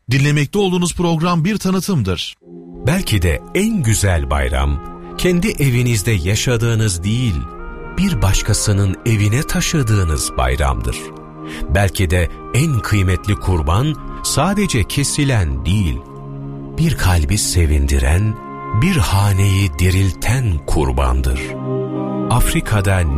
Dinlemekte olduğunuz program bir tanıtımdır. Belki de en güzel bayram, kendi evinizde yaşadığınız değil, bir başkasının evine taşıdığınız bayramdır. Belki de en kıymetli kurban, sadece kesilen değil, bir kalbi sevindiren, bir haneyi dirilten kurbandır. Afrika'da